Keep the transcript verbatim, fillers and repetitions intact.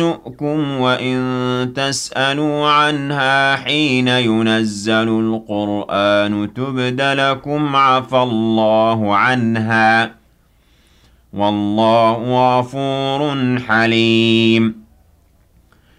تُؤْكُمْ وَإِن تَسْأَلُوا عَنْهَا حِينَ يُنَزَّلُ الْقُرْآنُ تُبْدَ لَكُمْ عَفَا اللَّهُ عَنْهَا ۗ وَاللَّهُ غَفُورٌ حَلِيمٌ